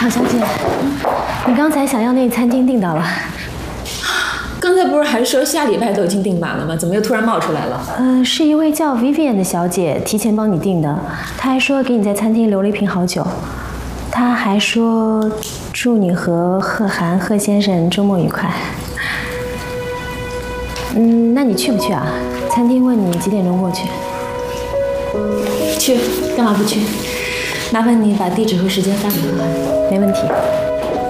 唐小姐，你刚才想要那餐厅订到了。 刚才不是还说下礼拜都已经订满了吗？怎么又突然冒出来了？ 是一位叫 Vivian 的小姐提前帮你订的，她还说给你在餐厅留了一瓶好酒，她还说祝你和贺先生周末愉快。那你去不去啊？餐厅问你几点钟过去？去，干嘛不去？麻烦你把地址和时间发给我。没问题。